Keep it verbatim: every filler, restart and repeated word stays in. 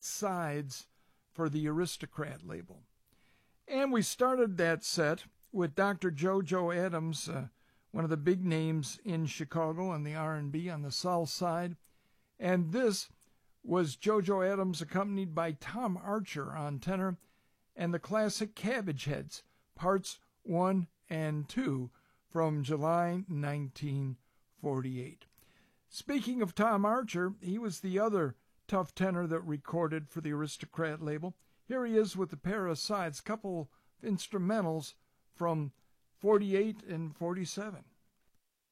sides for the Aristocrat label. And we started that set with Doctor JoJo Adams, uh, one of the big names in Chicago on the R and B on the South Side. And this was JoJo Adams accompanied by Tom Archer on tenor and the classic Cabbage Heads, parts one and two from July nineteen forty-eight. Speaking of Tom Archer, he was the other tough tenor that recorded for the Aristocrat label. Here he is with a pair of sides, couple of instrumentals from forty-eight and forty-seven.